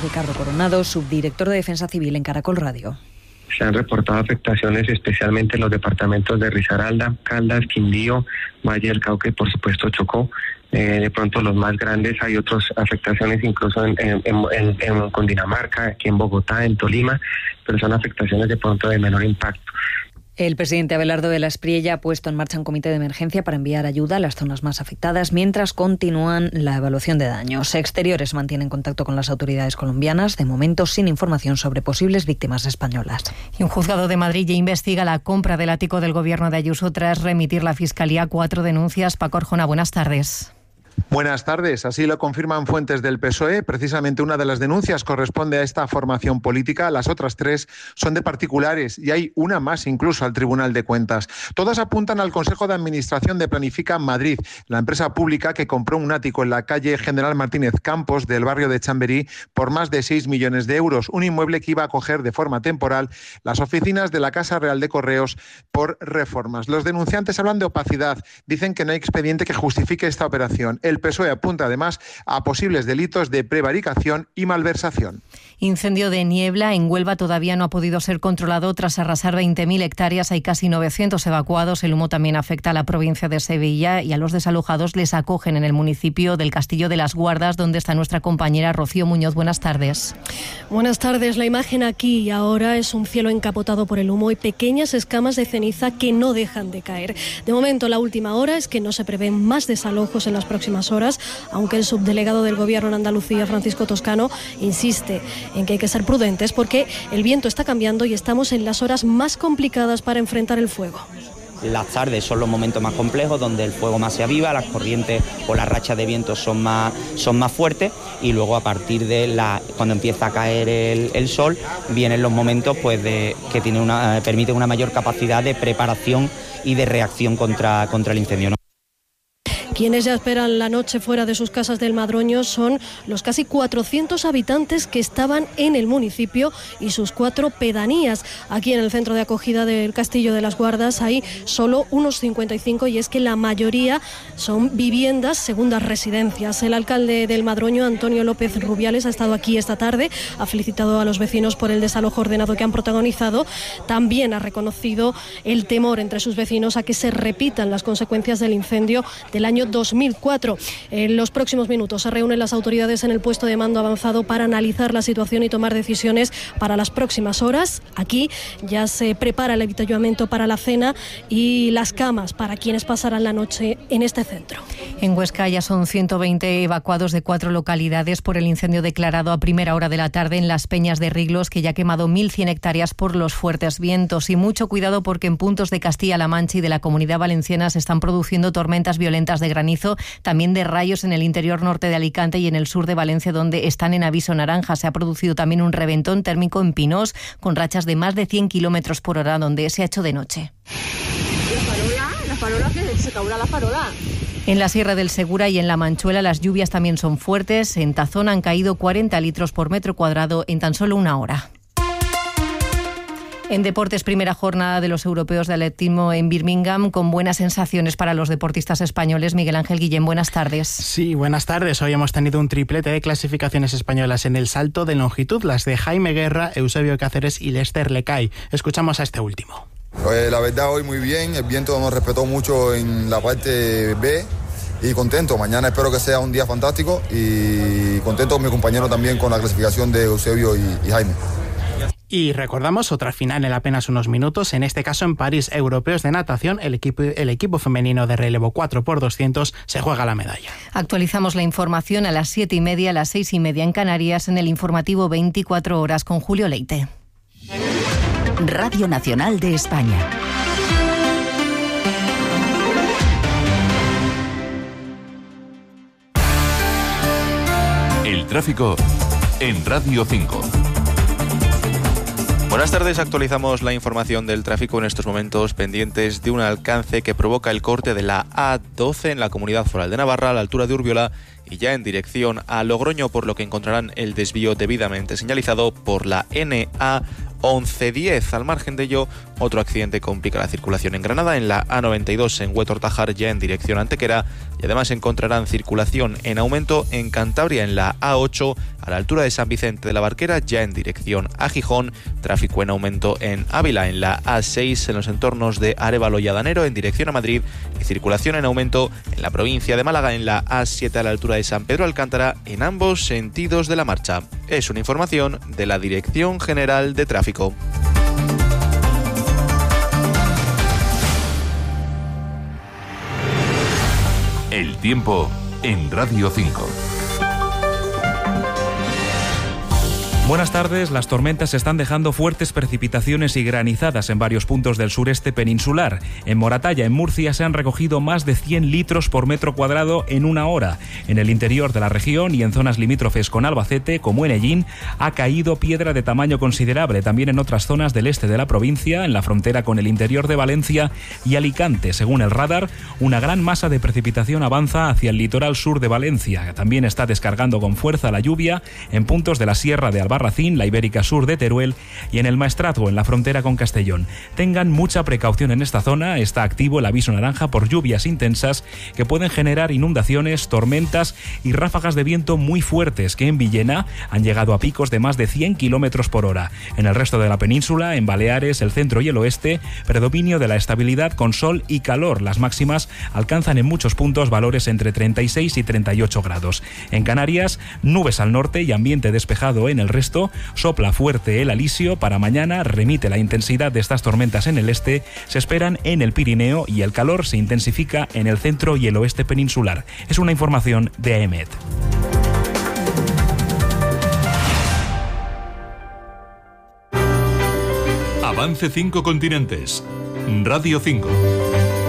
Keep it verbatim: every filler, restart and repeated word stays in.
Ricardo Coronado, subdirector de Defensa Civil en Caracol Radio. Se han reportado afectaciones especialmente en los departamentos de Risaralda, Caldas, Quindío, Valle del Cauca y por supuesto Chocó. Eh, de pronto los más grandes hay otras afectaciones incluso en, en, en, en Cundinamarca, aquí en Bogotá, en Tolima, pero son afectaciones de pronto de menor impacto. El presidente Abelardo de la Espriella ha puesto en marcha un comité de emergencia para enviar ayuda a las zonas más afectadas mientras continúan la evaluación de daños. Exteriores mantienen contacto con las autoridades colombianas, de momento sin información sobre posibles víctimas españolas. Y un juzgado de Madrid ya investiga la compra del ático del gobierno de Ayuso tras remitir la Fiscalía cuatro denuncias. Paco Arjona, buenas tardes. Buenas tardes. Así lo confirman fuentes del P S O E. Precisamente una de las denuncias corresponde a esta formación política. Las otras tres son de particulares y hay una más incluso al Tribunal de Cuentas. Todas apuntan al Consejo de Administración de Planifica Madrid, la empresa pública que compró un ático en la calle General Martínez Campos del barrio de Chamberí por más de seis millones de euros. Un inmueble que iba a acoger de forma temporal las oficinas de la Casa Real de Correos por reformas. Los denunciantes hablan de opacidad. Dicen que no hay expediente que justifique esta operación. El P S O E apunta además a posibles delitos de prevaricación y malversación. Incendio de niebla en Huelva todavía no ha podido ser controlado tras arrasar veinte mil hectáreas. Hay casi novecientos evacuados. El humo también afecta a la provincia de Sevilla y a los desalojados les acogen en el municipio del Castillo de las Guardas, donde está nuestra compañera Rocío Muñoz. Buenas tardes. Buenas tardes. La imagen aquí y ahora es un cielo encapotado por el humo y pequeñas escamas de ceniza que no dejan de caer. De momento, la última hora es que no se prevén más desalojos en las próximas horas, aunque el subdelegado del Gobierno en Andalucía, Francisco Toscano, insiste en que hay que ser prudentes porque el viento está cambiando y estamos en las horas más complicadas para enfrentar el fuego. Las tardes son los momentos más complejos, donde el fuego más se aviva, las corrientes o las rachas de viento son más, son más fuertes, y luego a partir de la cuando empieza a caer el, el sol, vienen los momentos pues de que tiene una, permiten una mayor capacidad de preparación y de reacción contra, contra el incendio, ¿no? Quienes ya esperan la noche fuera de sus casas del Madroño son los casi cuatrocientos habitantes que estaban en el municipio y sus cuatro pedanías. Aquí en el centro de acogida del Castillo de las Guardas hay solo unos cincuenta y cinco, y es que la mayoría son viviendas, segundas residencias. El alcalde del Madroño, Antonio López Rubiales, ha estado aquí esta tarde, ha felicitado a los vecinos por el desalojo ordenado que han protagonizado. También ha reconocido el temor entre sus vecinos a que se repitan las consecuencias del incendio del año dos mil cuatro. En los próximos minutos se reúnen las autoridades en el puesto de mando avanzado para analizar la situación y tomar decisiones para las próximas horas. Aquí ya se prepara el avituallamiento para la cena y las camas para quienes pasarán la noche en este centro. En Huesca ya son ciento veinte evacuados de cuatro localidades por el incendio declarado a primera hora de la tarde en Las Peñas de Riglos, que ya ha quemado mil cien hectáreas por los fuertes vientos. Y mucho cuidado porque en puntos de Castilla-La Mancha y de la Comunidad Valenciana se están produciendo tormentas violentas de granizo, también de rayos en el interior norte de Alicante y en el sur de Valencia, donde están en aviso naranja. Se ha producido también un reventón térmico en Pinós, con rachas de más de cien kilómetros por hora, donde se ha hecho de noche. La farola, la farola, que se caurá la farola. En la Sierra del Segura y en la Manchuela las lluvias también son fuertes. En Tazón han caído cuarenta litros por metro cuadrado en tan solo una hora. En deportes, primera jornada de los europeos de atletismo en Birmingham, con buenas sensaciones para los deportistas españoles. Miguel Ángel Guillén, buenas tardes. Sí, buenas tardes. Hoy hemos tenido un triplete de clasificaciones españolas en el salto de longitud, las de Jaime Guerra, Eusebio Cáceres y Lester Lecay. Escuchamos a este último. Pues la verdad, hoy muy bien. El viento nos respetó mucho en la parte B y contento. Mañana espero que sea un día fantástico y contento con mi compañero también con la clasificación de Eusebio y, y Jaime. Y recordamos otra final en apenas unos minutos, en este caso en París, europeos de natación, el equipo, el equipo femenino de relevo cuatro por doscientos se juega la medalla. Actualizamos la información a las siete y media, a las seis y media en Canarias, en el informativo veinticuatro horas con Julio Leite. Radio Nacional de España. El tráfico en Radio cinco. Buenas tardes, actualizamos la información del tráfico en estos momentos pendientes de un alcance que provoca el corte de la A doce en la Comunidad Foral de Navarra a la altura de Urbiola y ya en dirección a Logroño, por lo que encontrarán el desvío debidamente señalizado por la N A once diez. Al margen de ello, Otro accidente complica la circulación en Granada, en la A noventa y dos en Huetor-Tajar, ya en dirección a Antequera, y además encontrarán circulación en aumento en Cantabria, en la A ocho a la altura de San Vicente de la Barquera, ya en dirección a Gijón, tráfico en aumento en Ávila, en la A seis en los entornos de Arévalo y Adanero, en dirección a Madrid, y circulación en aumento en la provincia de Málaga, en la A siete a la altura de San Pedro Alcántara, en ambos sentidos de la marcha. Es una información de la Dirección General de Tráfico. El tiempo en Radio cinco. Buenas tardes. Las tormentas están dejando fuertes precipitaciones y granizadas en varios puntos del sureste peninsular. En Moratalla, en Murcia, se han recogido más de cien litros por metro cuadrado en una hora. En el interior de la región y en zonas limítrofes con Albacete, como en Ellín, ha caído piedra de tamaño considerable. También en otras zonas del este de la provincia, en la frontera con el interior de Valencia y Alicante. Según el radar, una gran masa de precipitación avanza hacia el litoral sur de Valencia. También está descargando con fuerza la lluvia en puntos de la Sierra de Albarracín, la Ibérica Sur de Teruel y en el Maestrazgo, en la frontera con Castellón. Tengan mucha precaución en esta zona. Está activo el aviso naranja por lluvias intensas que pueden generar inundaciones, tormentas y ráfagas de viento muy fuertes que en Villena han llegado a picos de más de cien kilómetros por hora. En el resto de la península, en Baleares, el centro y el oeste, predominio de la estabilidad con sol y calor. Las máximas alcanzan en muchos puntos valores entre treinta y seis y treinta y ocho grados. En Canarias, nubes al norte y ambiente despejado en el resto. Sopla fuerte el alisio. Para mañana remite la intensidad de estas tormentas en el este. Se esperan en el Pirineo y el calor se intensifica en el centro y el oeste peninsular. Es una información de AEMET. Avance cinco continentes. Radio cinco.